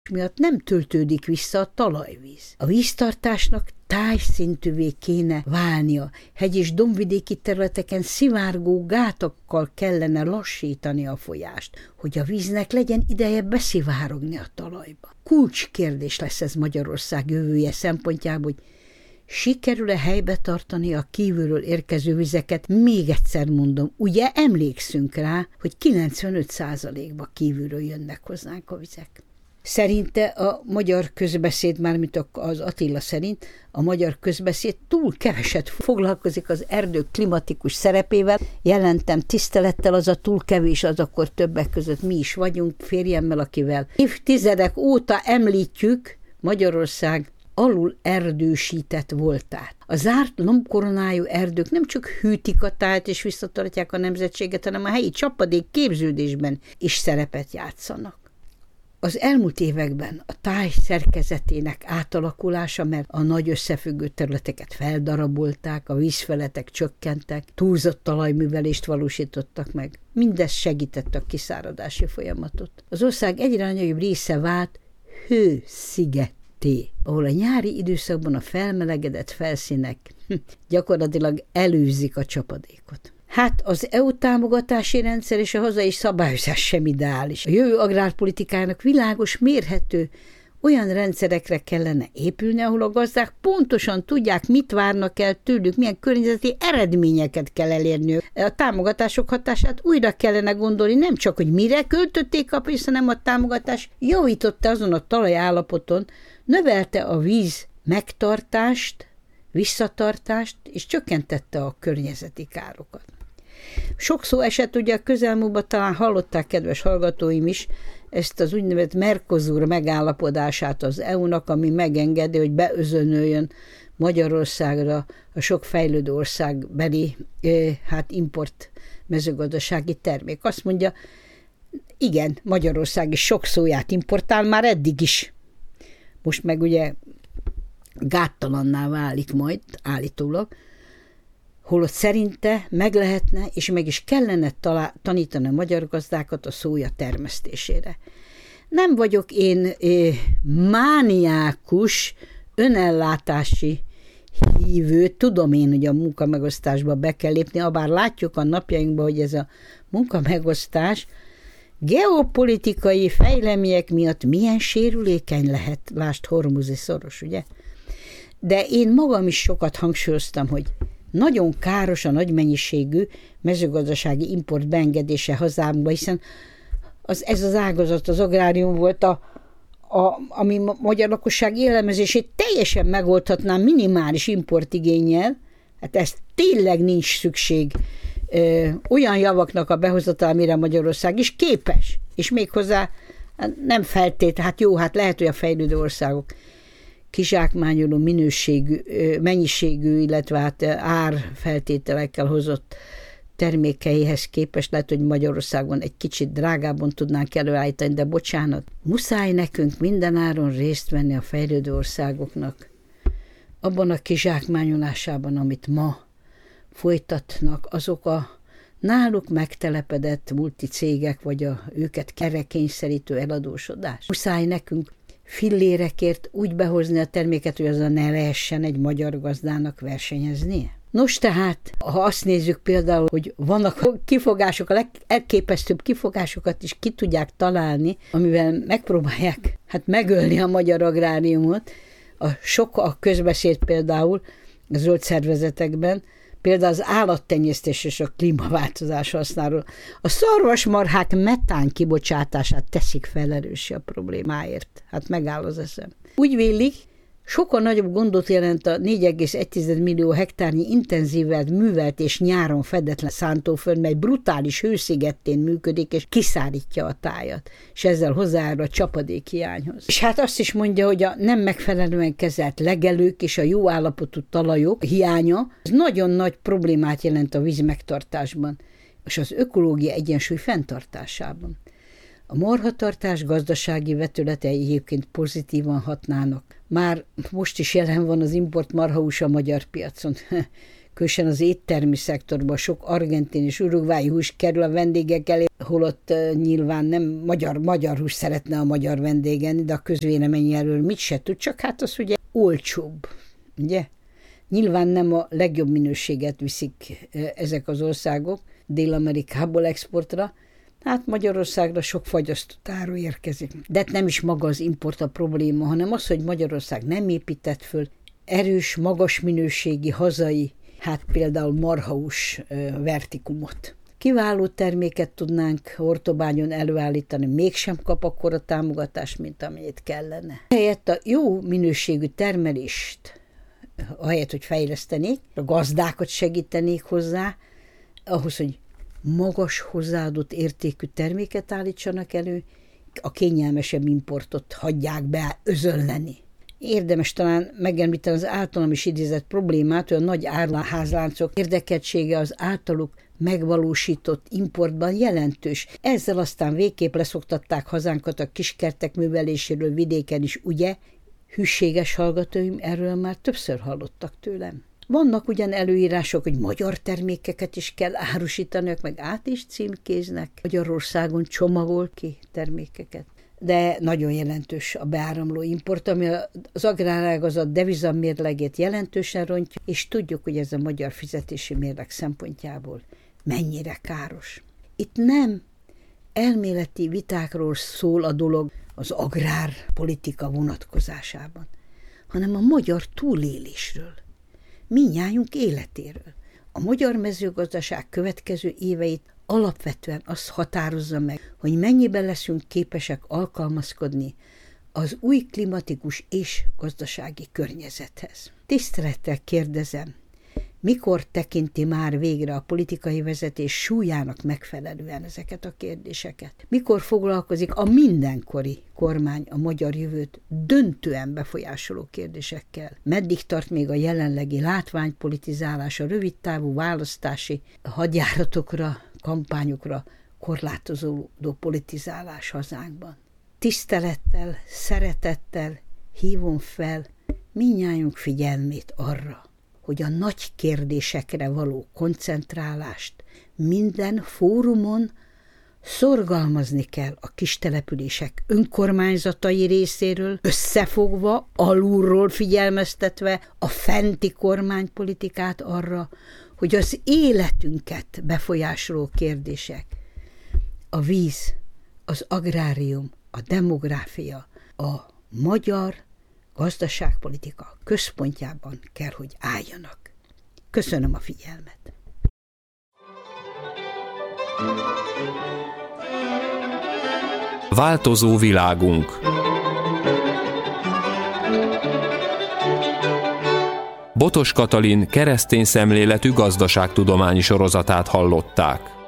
miatt nem töltődik vissza a talajvíz. A víztartásnak tájszintűvé kéne válnia, hegy- és dombvidéki területeken szivárgó gátakkal kellene lassítani a folyást, hogy a víznek legyen ideje beszivárogni a talajba. Kulcskérdés lesz ez Magyarország jövője szempontjából, hogy sikerül-e helybe tartani a kívülről érkező vizeket? Még egyszer mondom, ugye emlékszünk rá, hogy 95%-ba kívülről jönnek hozzánk a vizek. Szerinte a magyar közbeszéd, mármint az Attila szerint, a magyar közbeszéd túl keveset foglalkozik az erdők klimatikus szerepével. Jelentem tisztelettel, az a túl kevés, az akkor többek között mi is vagyunk, férjemmel, akivel évtizedek óta említjük Magyarország alul erdősített voltát. A zárt lombkoronájú erdők nem csak hűtik a tájat és visszatartják a nemzetséget, hanem a helyi csapadék képződésben is szerepet játszanak. Az elmúlt években a táj szerkezetének átalakulása, mert a nagy összefüggő területeket feldarabolták, a vízfeletek csökkentek, túlzott talajművelést valósítottak meg. Mindez segítette a kiszáradási folyamatot. Az ország egyre nagyobb része vált hőszigetté, ahol a nyári időszakban a felmelegedett felszínek gyakorlatilag elűzik a csapadékot. Hát az EU támogatási rendszer és a hazai szabályozás sem ideális. A jövő agrárpolitikának világos, mérhető olyan rendszerekre kellene épülni, ahol a gazdák pontosan tudják, mit várnak el tőlük, milyen környezeti eredményeket kell elérniük. A támogatások hatását újra kellene gondolni, nem csak, hogy mire költötték a pénzt, hanem a támogatás javította azon a talajállapoton, növelte a víz megtartást, visszatartást, és csökkentette a környezeti károkat. Sok szó esett, ugye a közelmúltban talán hallották, kedves hallgatóim is, ezt az úgynevezett Mercosur megállapodását az EU-nak, ami megengedi, hogy beözönöljön Magyarországra a sok fejlődő országbeli import mezőgazdasági termék. Azt mondja, igen, Magyarország is sok szóját importál már eddig is. Most meg ugye gáttalanná válik majd állítólag, holott szerinte meg lehetne, és meg is kellene tanítani a magyar gazdákat a szója termesztésére. Nem vagyok én mániákus, önellátási hívő, tudom én, hogy a munkamegosztásba be kell lépni, abár látjuk a napjainkban, hogy ez a munkamegosztás geopolitikai fejlemények miatt milyen sérülékeny lehet, lásd Hormuzi szoros, ugye? De én magam is sokat hangsúlyoztam, hogy nagyon káros a nagy mennyiségű mezőgazdasági import beengedése hazánkba, hiszen ez az ágazat, az agrárium volt, ami a magyar lakosság élelmezését teljesen megoldhatná minimális importigénnyel, hát ez tényleg nincs szükség olyan javaknak a behozatala, amire Magyarország is képes, és méghozzá nem feltétlenül, hát lehet, hogy a fejlődő országok kizsákmányoló mennyiségű, illetve hát árfeltételekkel hozott termékeihez képest lehet, hogy Magyarországon egy kicsit drágábban tudnánk előállítani, de bocsánat, muszáj nekünk mindenáron részt venni a fejlődő országoknak abban a kizsákmányolásában, amit ma folytatnak azok a náluk megtelepedett multicégek, vagy őket erre kényszerítő eladósodás. Muszáj nekünk fillérekért úgy behozni a terméket, hogy azzal ne lehessen egy magyar gazdának versenyeznie. Nos tehát, ha azt nézzük például, hogy vannak kifogások, a legképesztőbb kifogásokat is ki tudják találni, amivel megpróbálják megölni a magyar agráriumot, a közbeszéd például a zöld szervezetekben, például az állattenyésztés és a klímaváltozás hasznáról. A szarvasmarhák metán kibocsátását teszik felelőssé a problémáért. Hát megáll az eszem. Úgy vélik, sokkal nagyobb gondot jelent a 4,1 millió hektárnyi intenzíven művelt és nyáron fedetlen szántóföld, mely brutális hőszigettén működik, és kiszárítja a tájat, és ezzel hozzájárul a csapadékhiányhoz. És hát azt is mondja, hogy a nem megfelelően kezelt legelők és a jó állapotú talajok hiánya az nagyon nagy problémát jelent a víz megtartásban, és az ökológiai egyensúly fenntartásában. A marhatartás gazdasági vetületei egyébként pozitívan hatnának. Már most is jelen van az import marhahús a magyar piacon. különösen az éttermi szektorban sok argentin és urugvái hús kerül a vendégek elé, holott nyilván nem magyar hús szeretne a magyar vendégen, de a közvélemény erről mit se tud, csak hát az ugye olcsóbb, ugye? Nyilván nem a legjobb minőséget viszik ezek az országok Dél-Amerikából exportra, hát Magyarországra sok fagyasztott áru érkezik. De nem is maga az import a probléma, hanem az, hogy Magyarország nem épített föl erős, magas minőségi, hazai, hát például marhahús vertikumot. Kiváló terméket tudnánk Ortobányon előállítani, mégsem kap akkora támogatást, mint amennyit kellene. Helyett a jó minőségű termelést, ahelyett, hogy fejlesztenék, a gazdákat segítenék hozzá, ahhoz, hogy magas hozzáadott értékű terméket állítsanak elő, a kényelmesebb importot hagyják be özönleni. Érdemes talán megemlíteni az általam is idézett problémát, hogy a nagy árházláncok érdekeltsége az általuk megvalósított importban jelentős. Ezzel aztán végképp leszoktatták hazánkat a kiskertek műveléséről vidéken is, ugye? Hűséges hallgatóim, erről már többször hallottak tőlem. Vannak ugyan előírások, hogy magyar termékeket is kell árusítaniak, meg át is címkéznek. Magyarországon csomagol ki termékeket. De nagyon jelentős a beáramló import, ami az agrárágazat devizamérlegét jelentősen rontja, és tudjuk, hogy ez a magyar fizetési mérleg szempontjából mennyire káros. Itt nem elméleti vitákról szól a dolog az agrárpolitika vonatkozásában, hanem a magyar túlélésről, mindnyájunk életéről. A magyar mezőgazdaság következő éveit alapvetően azt határozza meg, hogy mennyiben leszünk képesek alkalmazkodni az új klimatikus és gazdasági környezethez. Tisztelettel kérdezem, mikor tekinti már végre a politikai vezetés súlyának megfelelően ezeket a kérdéseket? Mikor foglalkozik a mindenkori kormány a magyar jövőt döntően befolyásoló kérdésekkel? Meddig tart még a jelenlegi látványpolitizálás, a rövidtávú választási hadjáratokra, kampányokra korlátozódó politizálás hazánkban? Tisztelettel, szeretettel hívom fel mindnyájunk figyelmét arra, hogy a nagy kérdésekre való koncentrálást minden fórumon szorgalmazni kell a kistelepülések önkormányzatai részéről, összefogva, alulról figyelmeztetve a fenti kormánypolitikát arra, hogy az életünket befolyásoló kérdések, a víz, az agrárium, a demográfia, a magyar gazdaságpolitika központjában kell, hogy álljanak. Köszönöm a figyelmet. Változó világunk. Botos Katalin keresztény szemléletű gazdaságtudományi sorozatát hallották.